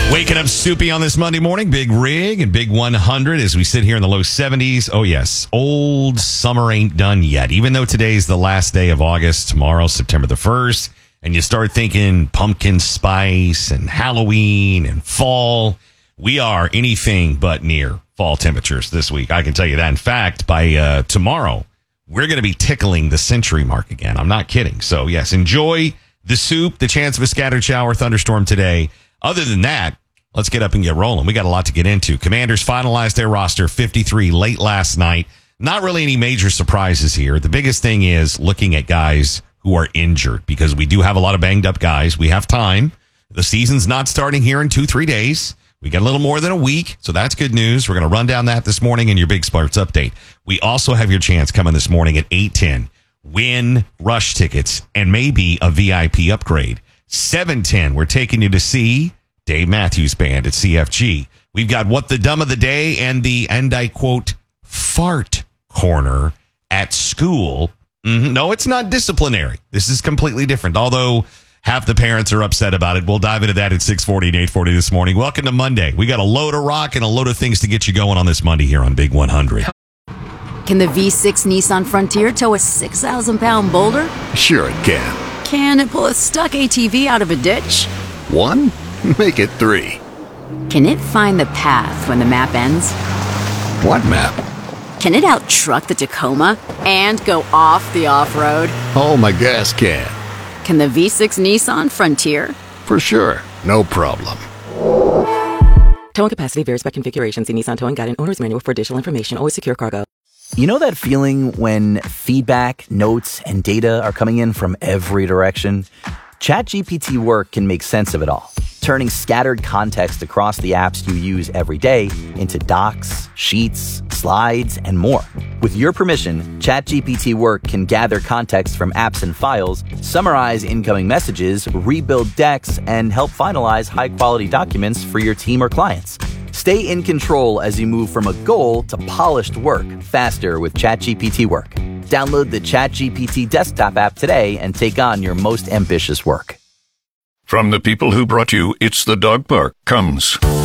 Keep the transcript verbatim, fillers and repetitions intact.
Waking up soupy on this Monday morning. Big Rig and Big one hundred as we sit here in the low seventies. Oh, yes. Old summer ain't done yet. Even though today's the last day of August, tomorrow, September the first, and you start thinking pumpkin spice and Halloween and fall, we are anything but near fall temperatures this week. I can tell you that. In fact, by uh, tomorrow, we're going to be tickling the century mark again. I'm not kidding. So, yes, enjoy the soup, the chance of a scattered shower, thunderstorm today. Other than that, let's get up and get rolling. We got a lot to get into. Commanders finalized their roster, fifty-three, late last night. Not really any major surprises here. The biggest thing is looking at guys who are injured because we do have a lot of banged up guys. We have time. The season's not starting here in two, three days. We got a little more than a week, so that's good news. We're going to run down that this morning in your Big Sports Update. We also have your chance coming this morning at eight ten. Win Rush tickets and maybe a V I P upgrade. seven ten, we're taking you to see Dave Matthews Band at C F G. We've got What the Dumb of the Day and the, and I quote, fart corner at school. Mm-hmm. No, it's not disciplinary. This is completely different, although half the parents are upset about it. We'll dive into that at six forty and eight forty this morning. Welcome to Monday. We got a load of rock and a load of things to get you going on this Monday here on Big one hundred. Can the V six Nissan Frontier tow a six thousand pound boulder? Sure it can. Can it pull a stuck A T V out of a ditch? One? Make it three. Can it find the path when the map ends? What map? Can it out-truck the Tacoma and go off the off-road? Oh, my gas can. Can the V six Nissan Frontier? For sure. No problem. Towing capacity varies by configuration. See Nissan Towing Guide and Owner's Manual for additional information. Always secure cargo. You know that feeling when feedback, notes, and data are coming in from every direction? ChatGPT Work can make sense of it all, turning scattered context across the apps you use every day into docs, sheets, slides, and more. With your permission, ChatGPT Work can gather context from apps and files, summarize incoming messages, rebuild decks, and help finalize high-quality documents for your team or clients. Stay in control as you move from a goal to polished work faster with ChatGPT Work. Download the ChatGPT desktop app today and take on your most ambitious work. From the people who brought you It's the Dog Park comes